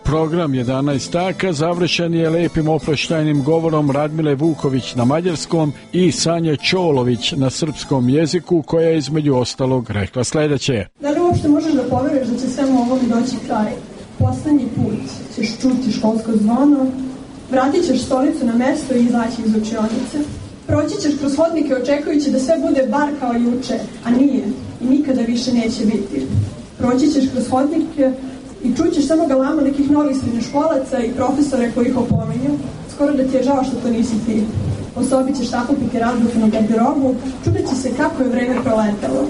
Program 11 taka završen je lepim oproštajnim govorom Radmile Vuković na mađarskom i Sanje Čolović na srpskom jeziku, koja je između ostalog rekla sledeće. Da li uopšte možeš da poveruješ da će svemu ovom doći kraj? Poslednji put ćeš čuti školsko zvono, vratit ćeš stolicu na mesto i izaći iz učionice. Proći ćeš kroz hodnike očekujući da sve bude bar kao juče, a nije i nikada više neće biti. Proći ćeš kroz hodnike i čućeš samo galamu nekih novih srednjoškolaca i profesore koji ih opominju. Skoro da ti je žao što to nisi ti. Po sobi ćeš takupiti razbucanu garderobu, čudeći se kako je vreme proletelo.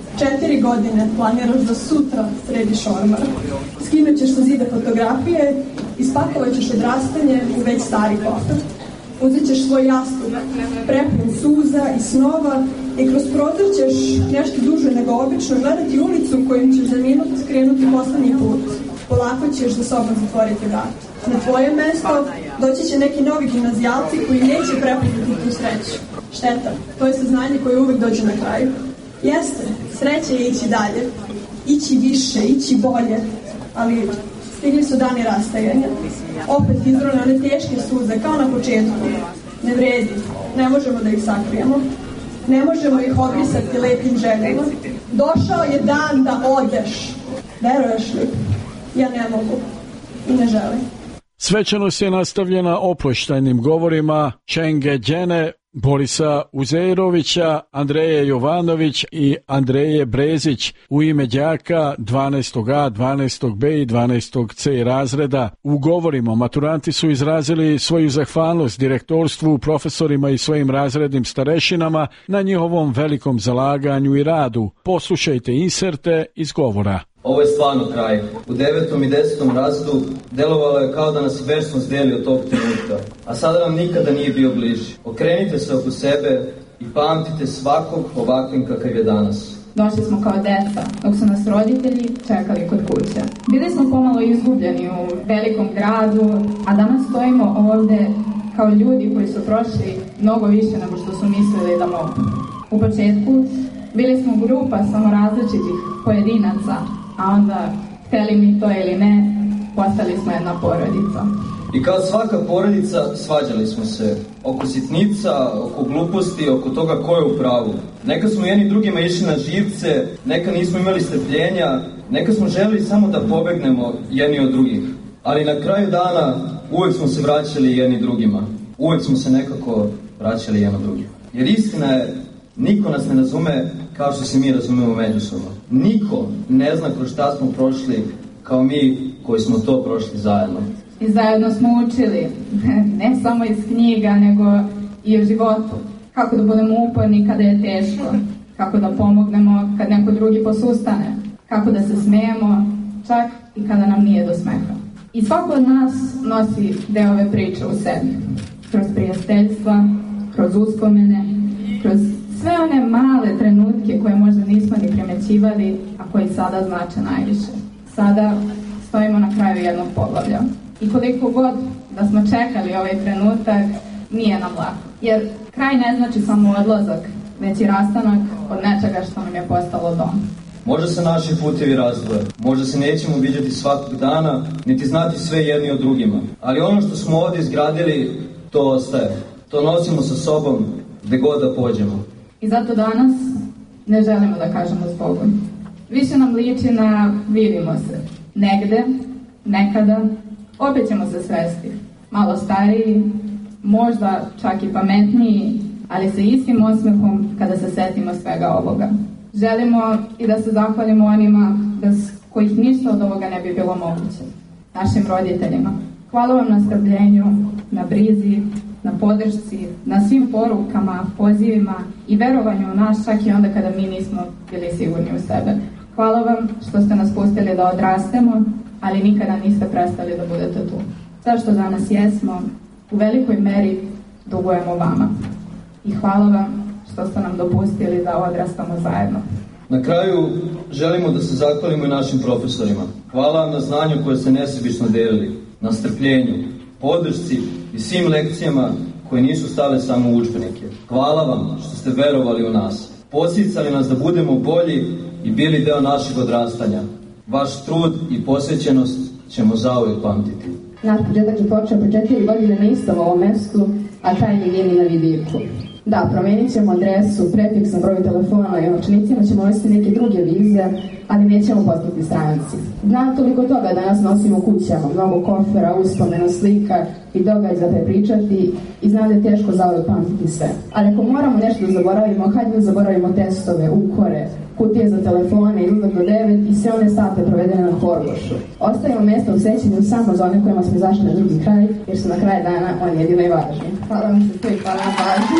4 godine planiraš da sutra središ ormar. Skinut ćeš sa zida fotografije, ispakovat ćeš odrastanje u već stari kofer. Uzet ćeš svoj jastuk, prepun suza i snova i kroz prozor ćeš nešto duže nego obično gledati ulicu kojom ćeš za minut krenuti poslednji put. Polako ćeš za sobom zatvoriti vrat. Na tvoje mesto doći će neki novi gimnazijalci koji neće prepoznati tu sreću. Šteta, to je saznanje koje uvek dođe na kraju. Jeste, sreće je ići dalje, ići više, ići bolje, ali stigli su dani rastajanja. Opet izrone one teške suze, kao na početku. Ne vredi, ne možemo da ih sakrijemo, ne možemo ih obrisati lepim željama. Došao je dan da odeš. Veruješ li? Ja ne mogu i ne želim. Svečanost je nastavljena oproštajnim govorima Čenge Đene, Borisa Uzejrovića, Andreje Jovanović i Andreje Brezić u ime đaka 12A, 12B i 12C razreda. U govorima maturanti su izrazili svoju zahvalnost direktorstvu, profesorima i svojim razrednim starešinama na njihovom velikom zalaganju i radu. Poslušajte inserte iz govora. Ovo je stvarno kraj. U 9. i 10. razredu delovalo je kao da nas večnost deli od tog trenutka, a sada nam nikada nije bio bliži. Okrenite se oko sebe i pamtite svakog ovakvim kakav je danas. Došli smo kao deca, dok su nas roditelji čekali kod kuće. Bili smo pomalo izgubljeni u velikom gradu, a danas stojimo ovde kao ljudi koji su prošli mnogo više nego što su mislili da mogu. U početku bili smo grupa samo različitih pojedinaca, a onda, hteli mi to ili ne, postali smo jedna porodica. I kao svaka porodica svađali smo se. Oko sitnica, oko gluposti, oko toga ko je u pravu. Neka smo jedni drugima išli na živce, neka nismo imali strpljenja, neka smo želeli samo da pobegnemo jedni od drugih. Ali na kraju dana uvek smo se vraćali jedni drugima. Uvek smo se nekako vraćali jedno drugima. Jer istina je, niko nas ne razume kao što se mi razumemo međusobno. Niko ne zna kroz šta smo prošli kao mi koji smo to prošli zajedno. I zajedno smo učili, ne samo iz knjiga, nego i o životu. Kako da budemo uporni kada je teško, kako da pomognemo kad neko drugi posustane, kako da se smejemo, čak i kada nam nije do smeha. I svako od nas nosi deo ove priče u sebi. Kroz prijateljstva, kroz uspomene, kroz sve one male trenutke koje možda nismo ni primećivali, a koji sada znače najviše. Sada stojimo na kraju jednog poglavlja. I koliko god da smo čekali ovaj trenutak, nije nam lako. Jer kraj ne znači samo odlazak, već i rastanak od nečega što nam je postalo dom. Možda se naši putevi razdvoje, možda se nećemo viđati svakog dana, niti znati sve jedni od drugima. Ali ono što smo ovdje izgradili, to ostaje. To nosimo sa sobom gde god da pođemo. I zato danas ne želimo da kažemo zbogom. Više nam liči na vidimo se. Negde, nekada, opet ćemo se svesti. Malo stariji, možda čak i pametniji, ali sa istim osmehom kada se setimo svega ovoga. Želimo i da se zahvalimo onima bez kojih ništa od ovoga ne bi bilo moguće. Našim roditeljima. Hvala vam na strpljenju, na brizi, na podršci, na svim porukama, pozivima i verovanju u nas čak i onda kada mi nismo bili sigurni u sebe. Hvala vam što ste nas pustili da odrastemo, ali nikada niste prestali da budete tu. Sve što danas jesmo, u velikoj meri dugujemo vama. I hvala vam što ste nam dopustili da odrastamo zajedno. Na kraju želimo da se zahvalimo i našim profesorima. Hvala vam na znanju koje ste nesebično delili, na strpljenju, podršci i svim lekcijama koje nisu stale samo u udžbenike. Hvala vam što ste verovali u nas, podsticali nas da budemo bolji i bili deo našeg odrastanja. Vaš trud i posvećenost ćemo zauvijek pamtiti. Naš početak je počeo pre 4 godine na istom ovom mestu, a kraj nije ni na vidiku. Da, promenit ćemo adresu, prefiks na broj telefona i novčanicima ćemo uvesti neke druge vize, ali nećemo postati stranci. Znam toliko toga danas nosimo kućama, mnogo kofera, uspomena, slika i događaja prepričati i znam da je teško zauvijek pamtiti sve. Ali ako moramo nešto da zaboravimo, hajde da zaboravimo testove, ukore, kutije za telefone, izlazak do 9 i sve one sate provedene na Horgošu. Ostavimo mjesto u sećanju samo za one kojima smo izašli na drugi kraj, jer su na kraju dana oni jedino i važni. Hvala vam se sve i hvala vam pažnji.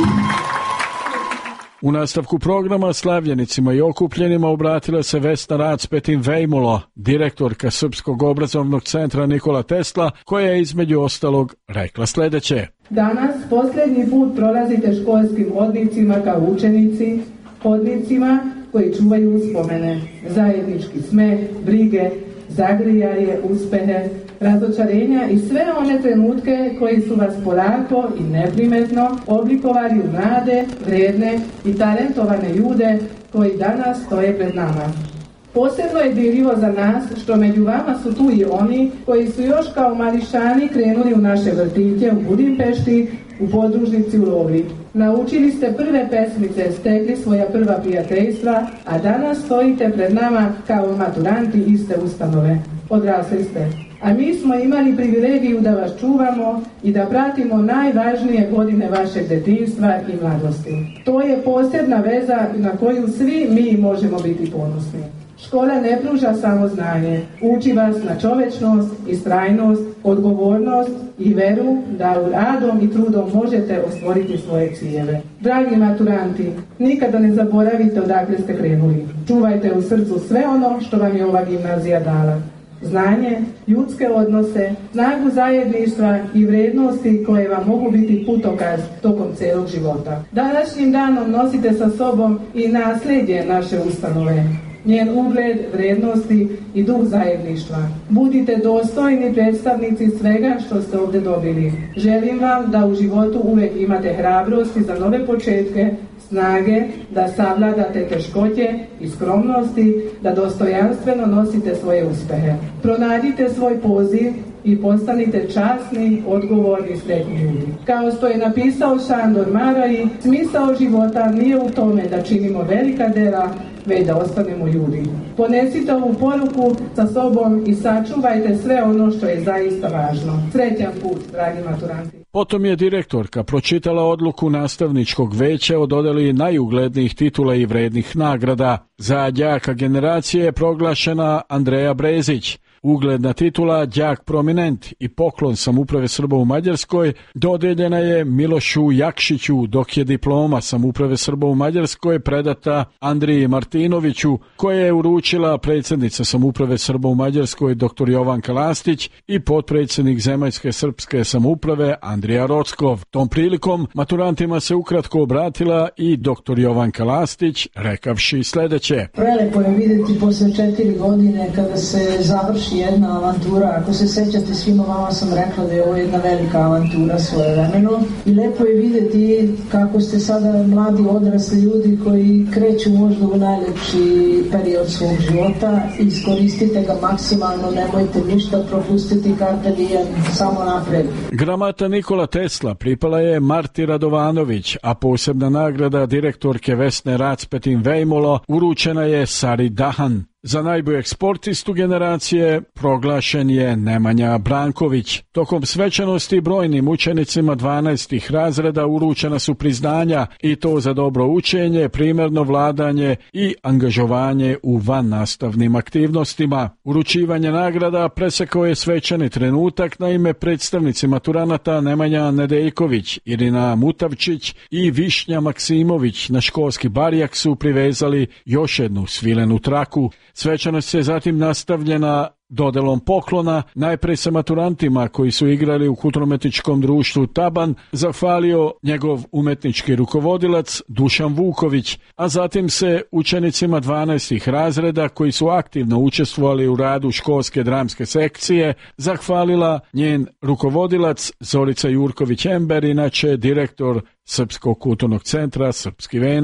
U nastavku programa slavljenicima i okupljenima obratila se Vesna Racpetin-Vejmulo, direktorka Srpskog obrazovnog centra Nikola Tesla, koja je između ostalog rekla sljedeće. Danas posljednji put prolazite školskim hodnicima kao učenici, hodnicima koji čuvaju uspomene, zajednički smeh, brige, zagrijaje, uspehe, razočarenja i sve one trenutke koji su vas polako i neprimetno oblikovali u mlade, vredne i talentovane ljude koji danas stoje pred nama. Posebno je dirljivo za nas što među vama su tu i oni koji su još kao mališani krenuli u naše vrtiće u Budimpešti, u podružnici u Lovri. Naučili ste prve pesmice, stekli svoja prva prijateljstva, a danas stojite pred nama kao maturanti iste ustanove. Odrasli ste. A mi smo imali privilegiju da vas čuvamo i da pratimo najvažnije godine vašeg detinjstva i mladosti. To je posebna veza na koju svi mi možemo biti ponosni. Škola ne pruža samo znanje, uči vas na čovečnost, istrajnost, odgovornost i veru da radom i trudom možete ostvariti svoje ciljeve. Dragi maturanti, nikada ne zaboravite odakle ste krenuli. Čuvajte u srcu sve ono što vam je ova gimnazija dala. Znanje, ljudske odnose, snagu zajedništva i vrijednosti koje vam mogu biti putokaz tokom cijelog života. Današnjim danom nosite sa sobom i nasljeđe naše ustanove, njen ugled, vrijednosti i duh zajedništva. Budite dostojni predstavnici svega što ste ovdje dobili. Želim vam da u životu uvijek imate hrabrosti za nove početke, snage da savladate teškoće i skromnosti, da dostojanstveno nosite svoje uspjehe. Pronađite svoj poziv i postanite časni, odgovorni, sretni ljudi. Kao što je napisao Šandor Maraji, smisao života nije u tome da činimo velika dela, već da ostanemo ljudi. Ponesite ovu poruku sa sobom i sačuvajte sve ono što je zaista važno. Srećan put, dragi maturanti. Potom je direktorka pročitala odluku nastavničkog veća o dodjeli najuglednijih titula i vrednih nagrada. Za đaka generacije je proglašena Andreja Brezić. Ugledna titula đak prominent i poklon Samouprave Srba u Mađarskoj dodijeljena je Milošu Jakšiću, dok je diploma Samouprave Srba u Mađarskoj predata Andriji Martinoviću, koje je uručila predsjednica Samouprave Srba u Mađarskoj dr. Jovanka Lastić i potpredsjednik Zemaljske srpske samouprave Andrija Rockov. Tom prilikom maturantima se ukratko obratila i dr. Jovanka Lastić, rekavši sljedeće. Prelepo je vidjeti posle 4 godine kada se završi jedna avantura. Ako se sećate, svima vama sam rekla da je ovo jedna velika avantura svojevremeno i lepo je vidjeti kako ste sada mladi odrasli ljudi koji kreću možda u najlepši period svog života. Iskoristite ga maksimalno, nemojte ništa propustiti, carpe diem, samo napred. Gramata Nikola Tesla pripala je Marti Radovanović, a posebna nagrada direktorke Vesne Racpetin-Vejmulo uručena je Sari Dahan. Za najboljeg sportistu generacije proglašen je Nemanja Branković. Tokom svečanosti brojnim učenicima 12. razreda uručena su priznanja i to za dobro učenje, primjerno vladanje i angažovanje u vannastavnim aktivnostima. Uručivanje nagrada presekao je svečani trenutak, naime predstavnici maturanata Nemanja Nedeljković, Irina Mutavčić i Višnja Maksimović na školski barjak su privezali još jednu svilenu traku. Svečanost je zatim nastavljena dodelom poklona, najprej sa maturantima koji su igrali u kulturno-umetničkom društvu Taban, zahvalio njegov umetnički rukovodilac Dušan Vuković, a zatim se učenicima 12. razreda koji su aktivno učestvovali u radu školske dramske sekcije zahvalila njen rukovodilac Zorica Jurković-Ember, inače direktor Srpskog kulturnog centra Srpski venac.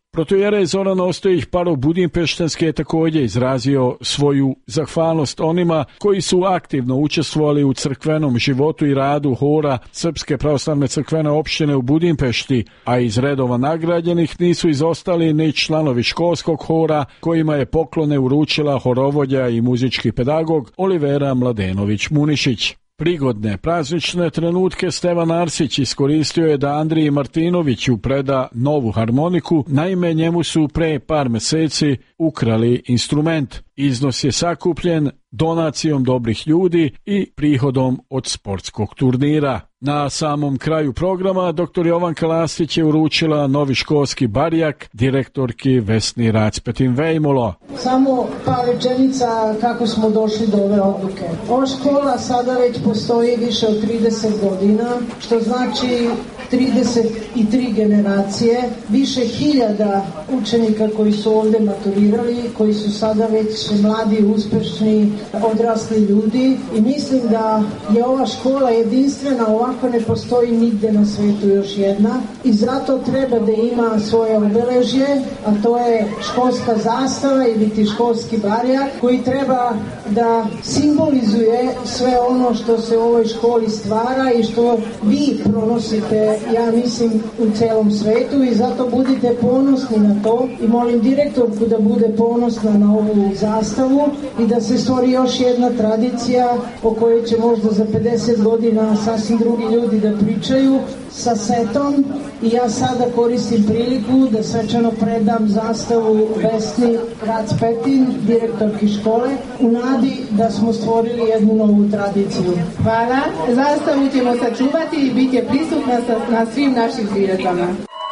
Protojere Zoran Ostojić parov Budimpeštanske je također izrazio svoju zahvalnost onima koji su aktivno učestvovali u crkvenom životu i radu hora Srpske pravoslavne crkvene opštine u Budimpešti, a iz redova nagrađenih nisu izostali ni članovi školskog hora kojima je poklone uručila horovodja i muzički pedagog Olivera Mladenović-Munišić. Prigodne praznične trenutke Stevan Arsić iskoristio je da Andriji Martinoviću preda novu harmoniku, naime njemu su pre par meseci ukrali instrument. Iznos je sakupljen donacijom dobrih ljudi i prihodom od sportskog turnira. Na samom kraju programa dr. Jovanka Lastić je uručila novi školski barijak direktorki Vesni Racpetin-Vejmulo. Samo par rečenica kako smo došli do ove odluke. Ova škola sada već postoji više od 30 godina, što znači 33 generacije, više hiljada učenika koji su ovdje maturirali, koji su sada već mladi, uspešni, odrasli ljudi i mislim da je ova škola jedinstvena, ovako ne postoji nigde na svetu još jedna i zato treba da ima svoje obeležje, a to je školska zastava ili ti školski barijak koji treba da simbolizuje sve ono što se u ovoj školi stvara i što vi pronosite, ja mislim, u celom svetu i zato budite ponosni na to i molim direktorku da bude ponosna na ovu zastavu i da se stvori još jedna tradicija o kojoj će možda za 50 godina sasvim drugi ljudi da pričaju sa setom i ja sada koristim priliku da svečano predam zastavu Vesni Racpetin, direktorki škole, u nadi da smo stvorili jednu novu tradiciju. Hvala. Zastavu ćemo sačuvati i bit je prisutna na svim našim zvijezdama.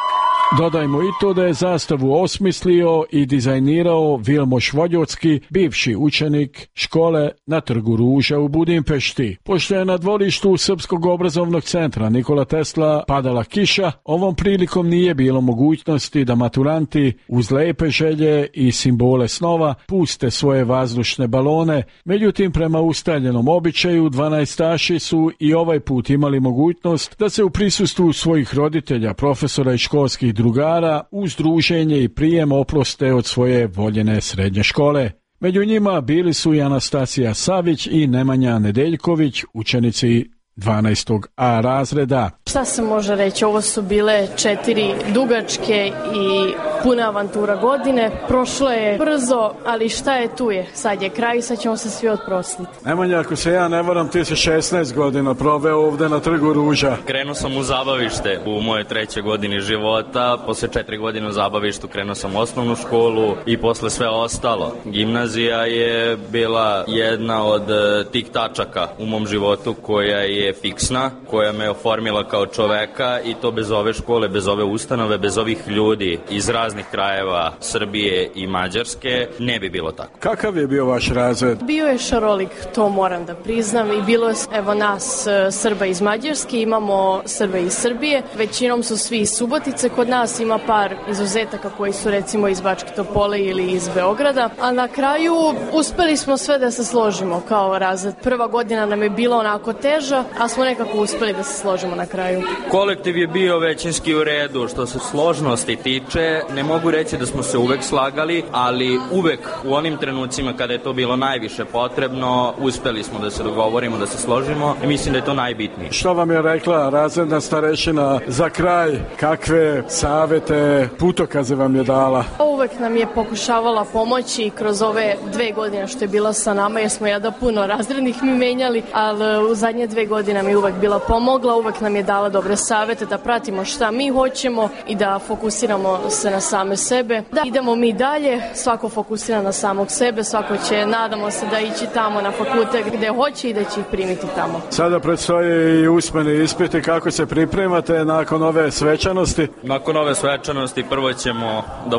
Dodajmo i to da je zastavu osmislio i dizajnirao Vilmoš Vodjocki, bivši učenik škole na Trgu Ruža u Budimpešti. Pošto je na dvorištu Srpskog obrazovnog centra Nikola Tesla padala kiša, ovom prilikom nije bilo mogućnosti da maturanti uz lepe želje i simbole snova puste svoje vazdušne balone. Međutim, prema ustaljenom običaju, 12-taši su i ovaj put imali mogućnost da se u prisustvu svojih roditelja, profesora i školskih drugara uz druženje i prijem oproste od svoje voljene srednje škole. Među njima bili su i Anastasija Savić i Nemanja Nedeljković, učenici 12. A razreda. Šta se može reći? Ovo su bile 4 dugačke i pune avantura godine. Prošlo je brzo, ali šta je tu je. Sad je kraj i sad ćemo se svi otprostiti. Nemanja, ako se ja ne varam, ti si 16 godina proveo ovde na Trgu Ruža. Krenuo sam u zabavište u moje 3. godini života. Posle 4 godine u zabavištu krenuo sam u osnovnu školu i posle sve ostalo. Gimnazija je bila jedna od tih tačaka u mom životu koja je fiksna, koja me oformila kao čoveka i to bez ove škole, bez ove ustanove, bez ovih ljudi iz raznih krajeva Srbije i Mađarske, ne bi bilo tako. Kakav je bio vaš razred? Bio je šarolik, to moram da priznam, i bilo je, evo nas Srba iz Mađarske, imamo Srbe iz Srbije, većinom su svi iz Subotice, kod nas ima par izuzetaka koji su recimo iz Bačke Topole ili iz Beograda, a na kraju uspeli smo sve da se složimo kao razred. Prva godina nam je bila onako teža, a smo nekako uspeli da se složimo na kraju. Kolektiv je bio većinski u redu. Što se složnosti tiče, ne mogu reći da smo se uvek slagali, ali uvek u onim trenucima kada je to bilo najviše potrebno, uspeli smo da se dogovorimo, da se složimo i mislim da je to najbitnije. Što vam je rekla razredna starešina za kraj? Kakve savete, putokaze vam je dala? Uvek nam je pokušavala pomoći kroz ove 2 godine što je bila sa nama, jer smo puno razrednih mi menjali, ali u zadnje 2 godine nam je uvek bila pomogla, uvek nam je dala dobre savete da pratimo šta mi hoćemo i da fokusiramo se na same sebe. Da idemo mi dalje, svako fokusira na samog sebe, svako će, nadamo se, da ići tamo na fakultet gde hoće i da će ih primiti tamo. Sada predstoje i usmeni ispiti, kako se pripremate nakon ove svečanosti? Nakon ove svečanosti prvo ćemo da budemo u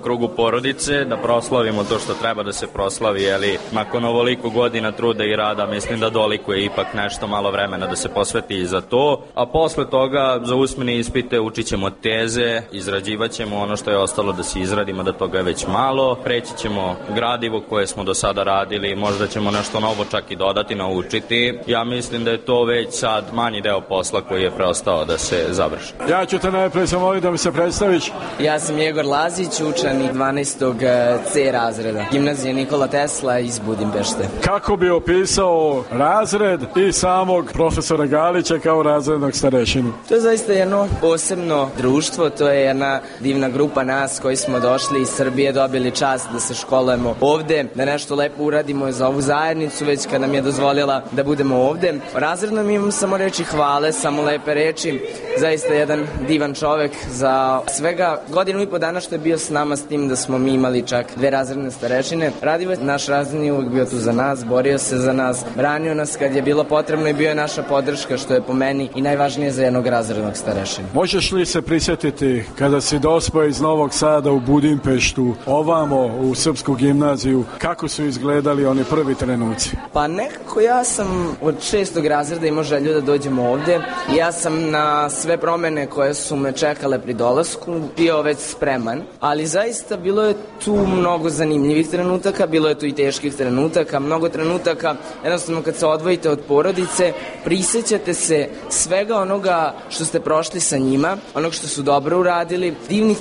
krugu porodice, da proslavimo to što treba da se proslavi, ali nakon ovoliko godina truda i rada mislim da dolikuje ipak nešto malo vremena da se posveti i za to, a posle toga za usmene ispite učit ćemo teze, izrađivat ćemo ono što je ostalo da se izradimo, da toga je već malo, preći ćemo gradivo koje smo do sada radili, možda ćemo nešto novo čak i dodati, naučiti. Ja mislim da je to već sad manji deo posla koji je preostao da se završi. Ja ću te najprej zamoliti da mi se predstaviš. Ja sam Jegor Lazić, učenik 12. C razreda, gimnazije Nikola Tesla iz Budimpešte. Kako bi opisao razred i samog profesora Galića kao razrednog starešinu? To je zaista jedno posebno društvo, to je jedna divna grupa nas koji smo došli iz Srbije, dobili čast da se školujemo ovde, da nešto lepo uradimo za ovu zajednicu, već kad nam je dozvolila da budemo ovde. Razrednom imam samo reči hvale, samo lepe reči, zaista jedan divan čovek za svega godinu i po dana što je bio s nama, s tim da smo mi imali čak 2 razredne starešine. Radivoje, naš razredni uvijek bio tu za nas, borio se za nas, branio nas kad je bilo potrebno i bio je naša podrška, što je po meni i najvažnije za jednog razrednog starešina. Možeš li se prisjetiti kada si dospao iz Novog Sada u Budimpeštu, ovamo u Srpsku gimnaziju, kako su izgledali oni prvi trenuci? Pa nekako ja sam od 6. razreda imao želju da dođem ovde i ja sam na sve promene koje su me čekale pri dolasku bio već spreman, ali zaista bilo je tu mnogo zanimljivih trenutaka, bilo je tu i teških trenutaka, mnogo trenutaka, jednostavno kad se odvojite od porodice, prisjećate se svega onoga što ste prošli sa njima, onog što su dobro uradili, divnih